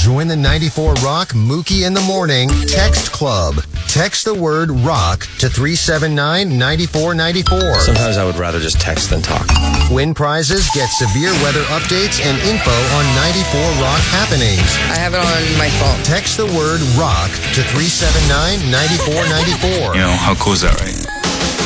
Join the 94 Rock Mookie in the Morning Text Club. Text the word ROCK to 379-9494. Sometimes I would rather just text than talk. Win prizes, get severe weather updates, and info on 94 Rock happenings. I have it on my phone. Text the word ROCK to 379-9494. You know, how cool is that, right?